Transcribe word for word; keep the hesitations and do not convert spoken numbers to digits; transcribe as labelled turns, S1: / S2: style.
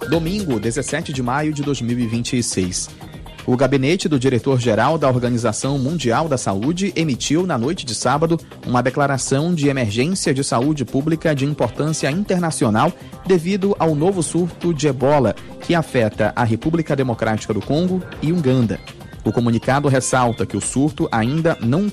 S1: domingo, dezessete de maio de dois mil e vinte e seis. O gabinete do diretor-geral da Organização Mundial da Saúde emitiu, na noite de sábado, uma declaração de emergência de saúde pública de importância internacional devido ao novo surto de ebola, que afeta a República Democrática do Congo e Uganda. O comunicado ressalta que o surto ainda não